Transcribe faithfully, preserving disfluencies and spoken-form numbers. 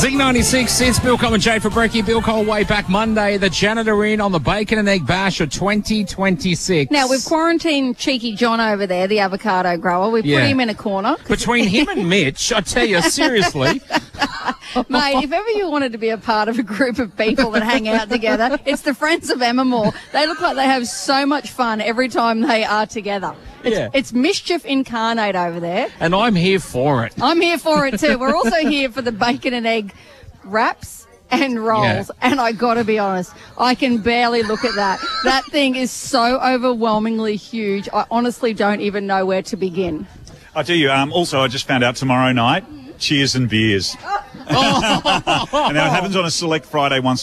Z ninety-six, it's Bill Cole and Jade for Brekkie. Bill Cole way back Monday. The janitor in on the Bacon and Egg Bash of twenty twenty-six. Now, we've quarantined Cheeky John over there, the avocado grower. We've Yeah. put him in a corner. Between him and Mitch, I tell you, seriously. Mate, if ever you wanted to be a part of a group of people that hang out together, it's the Friends of Emmamore. They look like they have so much fun every time they are together. It's, Yeah. it's mischief incarnate over there. And I'm here for it. I'm here for it too. We're also here for the bacon and egg wraps and rolls. Yeah. And I got to be honest, I can barely look at that. That thing is so overwhelmingly huge. I honestly don't even know where to begin. I do you. Um, also, I just found out tomorrow night, Cheers and Beers. And that happens on a select Friday once